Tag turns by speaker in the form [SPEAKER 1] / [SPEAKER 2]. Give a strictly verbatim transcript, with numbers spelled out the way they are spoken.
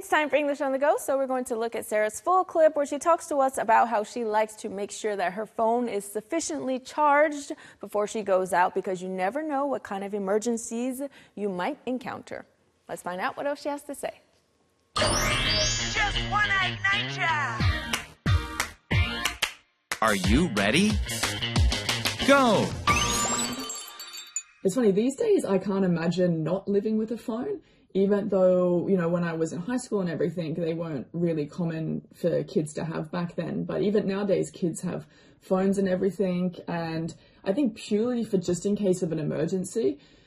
[SPEAKER 1] it's time for English on the Go, so we're going to look at Sarah's full clip where she talks to us about how she likes to make sure that her phone is sufficiently charged before she goes out, because you never know what kind of emergencies you might encounter. Let's find out what else she has to say.
[SPEAKER 2] Just one night night job.
[SPEAKER 3] Are you ready? Go!
[SPEAKER 4] It's funny, these days I can't imagine not living with a phone, even though, you know, when I was in high school and everything, they weren't really common for kids to have back then. But even nowadays, kids have phones and everything. And I think purely for just in case of an emergency,